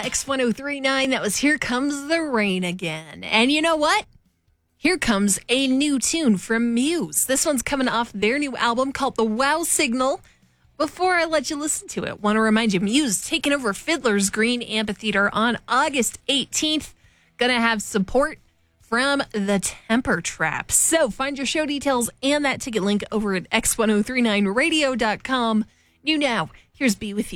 X1039. That was Here Comes the Rain Again. And you know what? Here comes a new tune from Muse. This one's coming off their new album called The Wow Signal. Before I let you listen to it, want to remind you, Muse taking over Fiddler's Green Amphitheater on August 18th. Gonna have support from the Temper Trap. So find your show details and that ticket link over at x1039radio.com. Now, here's Be With You.